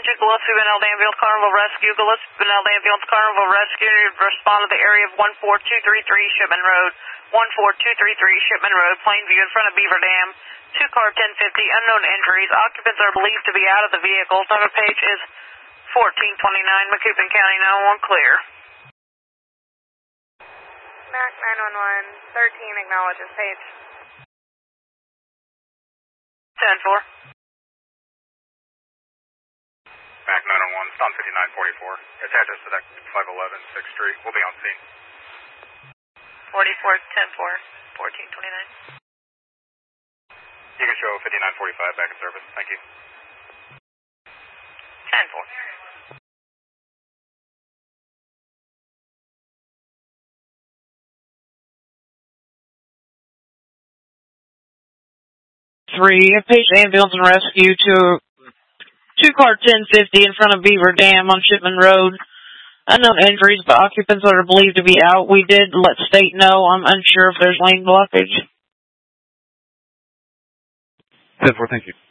Gillespie, Benel Ambulance, Carnival Rescue. Gillespie, Benel Ambulance, Carnival Rescue. Respond to the area of 14233 Shipman Road. 14233 Shipman Road, Plainview in front of Beaver Dam. 2-car 1050, unknown injuries. Occupants are believed to be out of the vehicle. Number page is 1429, Macoupin County 911, clear. MAC 911, 13 acknowledges page. 10-4. MAC 911, Ston 5944. Attaches to that 511 6th Street. We'll be on scene. 44, 10-4, 1429. You can show 5945 back in service. Thank you. 10-4. Patient ambulance and rescue to 2-car 1050 in front of Beaver Dam on Shipman Road. Unknown injuries, but occupants are believed to be out. We did let state know. I'm unsure if there's lane blockage. 10-4, thank you.